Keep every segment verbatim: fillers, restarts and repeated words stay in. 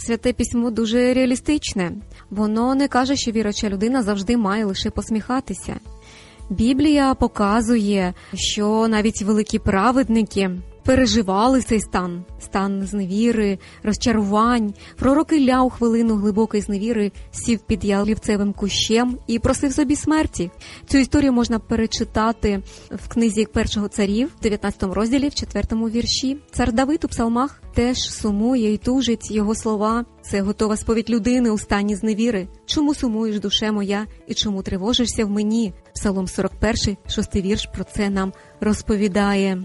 Святе письмо дуже реалістичне. Воно не каже, що віруюча людина завжди має лише посміхатися. Біблія показує, що навіть великі праведники переживали цей стан, стан зневіри, розчарувань. Пророк Ілля у хвилину глибокої зневіри сів під ялівцевим кущем і просив собі смерті. Цю історію можна перечитати в книзі Першого царів, в дев'ятнадцятому розділі, в четвертому вірші. Цар Давид у псалмах теж сумує і тужить. Його слова – це готова сповідь людини у стані зневіри. «Чому сумуєш, душе моя, і чому тривожишся в мені?» Псалом сорок перший, шостий вірш про це нам розповідає.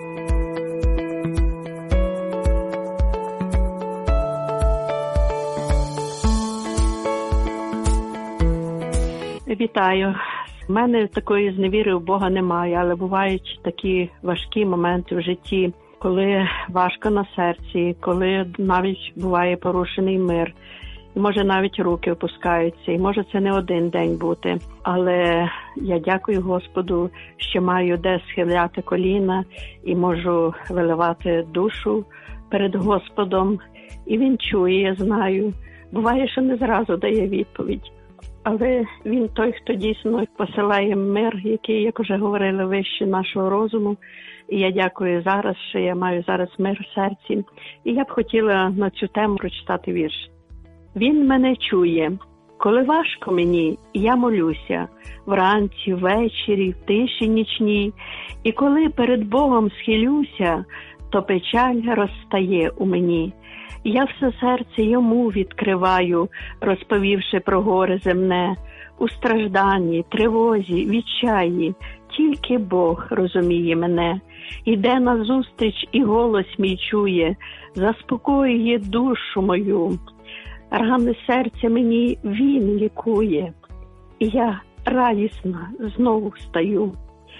Вітаю. У мене такої зневіри в Бога немає, але бувають такі важкі моменти в житті, коли важко на серці, коли навіть буває порушений мир, і може навіть руки опускаються, і може це не один день бути. Але я дякую Господу, що маю де схиляти коліна і можу виливати душу перед Господом. І Він чує, я знаю. Буває, що не зразу дає відповідь. Але Він той, хто дійсно посилає мир, який, як вже говорили, вище нашого розуму. І я дякую зараз, що я маю зараз мир в серці. І я б хотіла на цю тему прочитати вірш. Він мене чує, коли важко мені, я молюся, вранці, ввечері, в тиші нічній. І коли перед Богом схилюся, то печаль розстає у мені. Я все серце йому відкриваю, розповівши про горе земне. У стражданні, тривозі, відчаї, тільки Бог розуміє мене. Іде назустріч і голос мій чує, заспокоює душу мою. Рани серця мені він лікує, і я радісна знову стаю.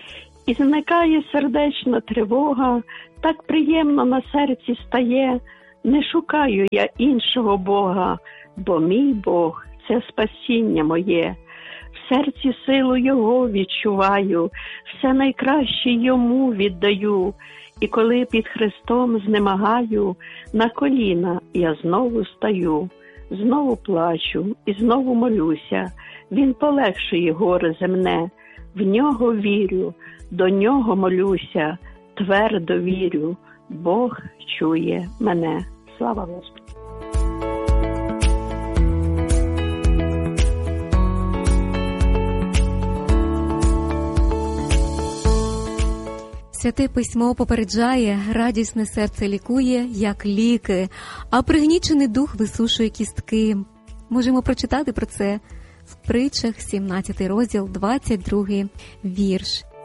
І зникає сердечна тривога, так приємно на серці стає. Не шукаю я іншого Бога, бо мій Бог – це спасіння моє. В серці силу Його відчуваю, все найкраще Йому віддаю. І коли під Христом знемагаю, на коліна я знову стаю. Знову плачу і знову молюся, Він полегшує горе земне. В Нього вірю, до Нього молюся, твердо вірю, Бог чує мене. Слава Господу! Святе письмо попереджає, радісне серце лікує, як ліки, а пригнічений дух висушує кістки. Можемо прочитати про це в притчах, сімнадцятий розділ, двадцять другий вірш.